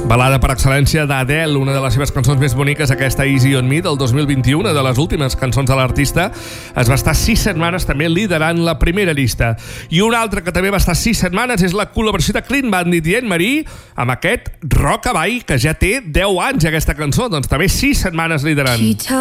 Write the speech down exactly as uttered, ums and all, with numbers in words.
Balada per excel·lència d'Adele, una de les seves cançons més boniques, aquesta Easy on Me del dos mil vint-i-u, una de les últimes cançons de l'artista. Es va estar sis setmanes també liderant la primera llista. I una altra que també va estar sis setmanes és la col·laboració de Clean Bandit i Anne-Marie amb aquest Rockabye, que ja té deu anys aquesta cançó, doncs també sis setmanes liderant.